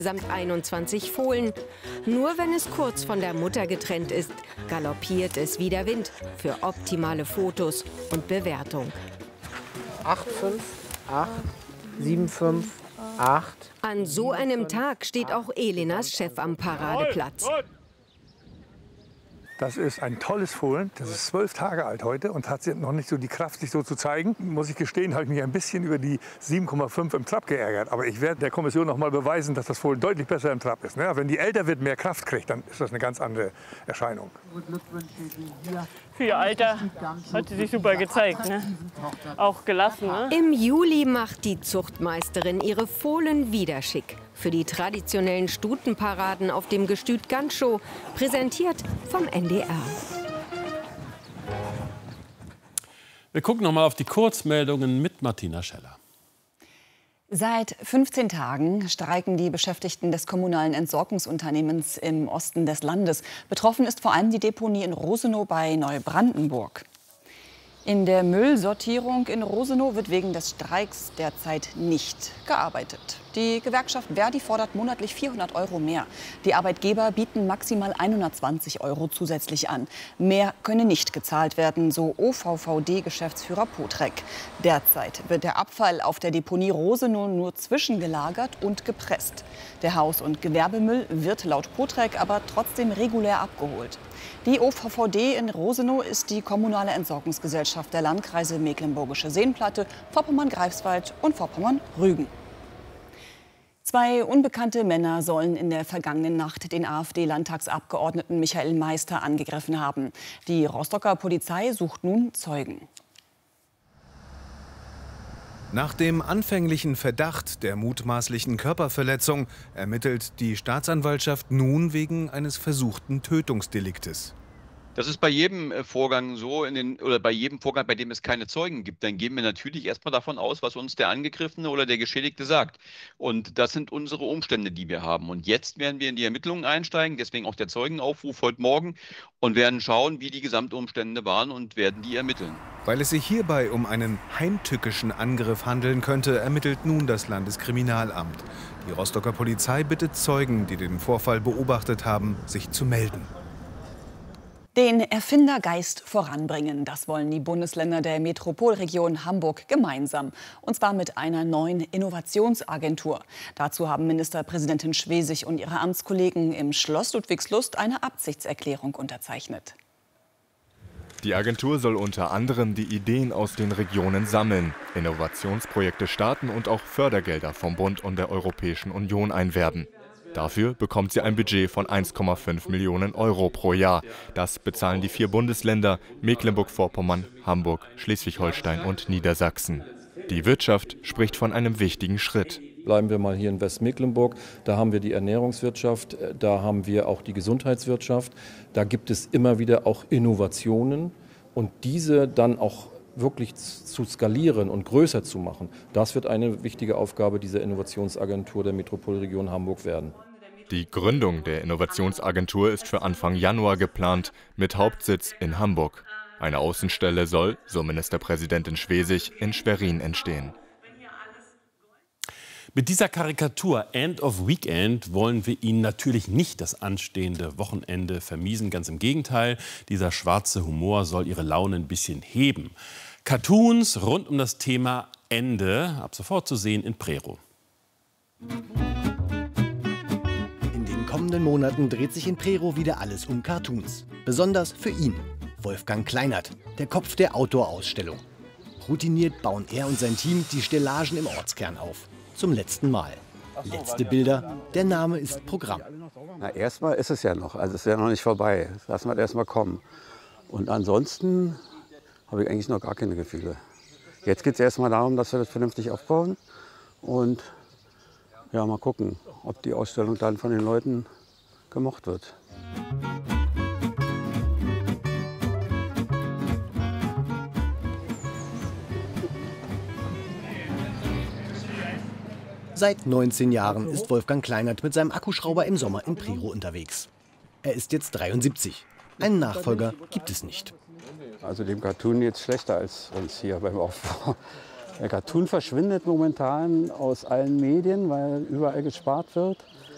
samt 21 Fohlen. Nur wenn es kurz von der Mutter getrennt ist, galoppiert es wie der Wind für optimale Fotos und Bewertung. 8, 5, 8, 7, 5, 8. An so einem Tag steht auch Elenas Chef am Paradeplatz. Das ist ein tolles Fohlen. Das ist 12 Tage alt heute und hat noch nicht so die Kraft, sich so zu zeigen. Muss ich gestehen, habe ich mich ein bisschen über die 7,5 im Trab geärgert. Aber ich werde der Kommission noch mal beweisen, dass das Fohlen deutlich besser im Trab ist. Wenn die älter wird, mehr Kraft kriegt, dann ist das eine ganz andere Erscheinung. Für ihr Alter hat sie sich super gezeigt. Ne? Auch gelassen. Ne? Im Juli macht die Zuchtmeisterin ihre Fohlen wieder schick. Für die traditionellen Stutenparaden auf dem Gestüt Ganchow, präsentiert vom NDR. Wir gucken noch mal auf die Kurzmeldungen mit Martina Scheller. Seit 15 Tagen streiken die Beschäftigten des kommunalen Entsorgungsunternehmens im Osten des Landes. Betroffen ist vor allem die Deponie in Rosenow bei Neubrandenburg. In der Müllsortierung in Rosenow wird wegen des Streiks derzeit nicht gearbeitet. Die Gewerkschaft Verdi fordert monatlich 400 € mehr. Die Arbeitgeber bieten maximal 120 € zusätzlich an. Mehr könne nicht gezahlt werden, so OVVD-Geschäftsführer Potrek. Derzeit wird der Abfall auf der Deponie Rosenow nur zwischengelagert und gepresst. Der Haus- und Gewerbemüll wird laut Potrek aber trotzdem regulär abgeholt. Die OVVD in Rosenow ist die kommunale Entsorgungsgesellschaft der Landkreise Mecklenburgische Seenplatte, Vorpommern-Greifswald und Vorpommern-Rügen. 2 unbekannte Männer sollen in der vergangenen Nacht den AfD-Landtagsabgeordneten Michael Meister angegriffen haben. Die Rostocker Polizei sucht nun Zeugen. Nach dem anfänglichen Verdacht der mutmaßlichen Körperverletzung ermittelt die Staatsanwaltschaft nun wegen eines versuchten Tötungsdeliktes. Das ist bei jedem Vorgang so, oder bei jedem Vorgang, bei dem es keine Zeugen gibt. Dann gehen wir natürlich erstmal davon aus, was uns der Angegriffene oder der Geschädigte sagt. Und das sind unsere Umstände, die wir haben. Und jetzt werden wir in die Ermittlungen einsteigen, deswegen auch der Zeugenaufruf heute Morgen, und werden schauen, wie die Gesamtumstände waren und werden die ermitteln. Weil es sich hierbei um einen heimtückischen Angriff handeln könnte, ermittelt nun das Landeskriminalamt. Die Rostocker Polizei bittet Zeugen, die den Vorfall beobachtet haben, sich zu melden. Den Erfindergeist voranbringen, das wollen die Bundesländer der Metropolregion Hamburg gemeinsam. Und zwar mit einer neuen Innovationsagentur. Dazu haben Ministerpräsidentin Schwesig und ihre Amtskollegen im Schloss Ludwigslust eine Absichtserklärung unterzeichnet. Die Agentur soll unter anderem die Ideen aus den Regionen sammeln, Innovationsprojekte starten und auch Fördergelder vom Bund und der Europäischen Union einwerben. Dafür bekommt sie ein Budget von 1,5 Millionen € pro Jahr. Das bezahlen die 4 Bundesländer Mecklenburg-Vorpommern, Hamburg, Schleswig-Holstein und Niedersachsen. Die Wirtschaft spricht von einem wichtigen Schritt. Bleiben wir mal hier in Westmecklenburg, da haben wir die Ernährungswirtschaft, da haben wir auch die Gesundheitswirtschaft. Da gibt es immer wieder auch Innovationen und diese dann auch wirklich zu skalieren und größer zu machen, das wird eine wichtige Aufgabe dieser Innovationsagentur der Metropolregion Hamburg werden. Die Gründung der Innovationsagentur ist für Anfang Januar geplant, mit Hauptsitz in Hamburg. Eine Außenstelle soll, so Ministerpräsidentin Schwesig, in Schwerin entstehen. Mit dieser Karikatur End of Weekend wollen wir Ihnen natürlich nicht das anstehende Wochenende vermiesen. Ganz im Gegenteil, dieser schwarze Humor soll Ihre Laune ein bisschen heben. Cartoons rund um das Thema Ende, ab sofort zu sehen in Prerow. In den kommenden Monaten dreht sich in Prerow wieder alles um Cartoons. Besonders für ihn, Wolfgang Kleinert, der Kopf der Outdoor-Ausstellung. Routiniert bauen er und sein Team die Stellagen im Ortskern auf. Zum letzten Mal. Letzte Bilder, der Name ist Programm. Na, erstmal ist es ja noch, also es ist ja noch nicht vorbei. Lassen wir erstmal kommen. Und ansonsten habe ich eigentlich noch gar keine Gefühle. Jetzt geht es erstmal darum, dass wir das vernünftig aufbauen und ja, mal gucken, ob die Ausstellung dann von den Leuten gemocht wird. Seit 19 Jahren ist Wolfgang Kleinert mit seinem Akkuschrauber im Sommer in Prerow unterwegs. Er ist jetzt 73. Einen Nachfolger gibt es nicht. Also dem Cartoon jetzt schlechter als uns hier beim Aufbau. Der Cartoon verschwindet momentan aus allen Medien, weil überall gespart wird.